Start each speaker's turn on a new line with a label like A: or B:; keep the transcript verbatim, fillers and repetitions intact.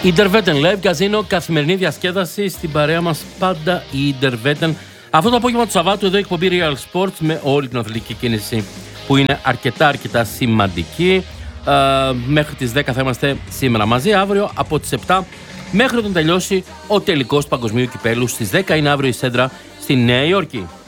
A: Interveten Live Casino, καθημερινή διασκέδαση στην παρέα μας πάντα η Interveten. Αυτό το απόγευμα του Σαββάτου εδώ η εκπομπή Real Sports με όλη την αθλητική κίνηση που είναι αρκετά αρκετά σημαντική. Ε, μέχρι τις δέκα θα είμαστε σήμερα μαζί. Αύριο από τις επτά μέχρι όταν τελειώσει ο τελικός του Παγκοσμίου Κυπέλου στις δέκα είναι αύριο η Σέντρα στη Νέα Υόρκη.